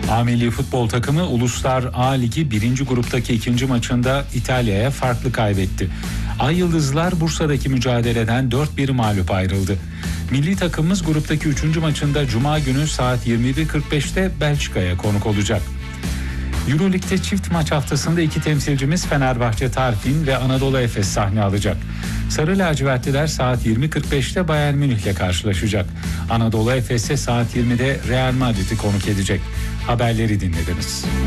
A milli futbol takımı Uluslar A Ligi 1. gruptaki 2. maçında İtalya'ya farklı kaybetti. Ay Yıldızlar Bursa'daki mücadeleden 4-1 mağlup ayrıldı. Milli takımımız gruptaki 3. maçında Cuma günü saat 21.45'te Belçika'ya konuk olacak. Euroleague'de çift maç haftasında iki temsilcimiz Fenerbahçe Tarfin ve Anadolu Efes sahne alacak. Sarı lacivertliler saat 20.45'te Bayern Münih'le karşılaşacak. Anadolu Efes'e saat 20'de Real Madrid'i konuk edecek. Haberleri dinlediniz.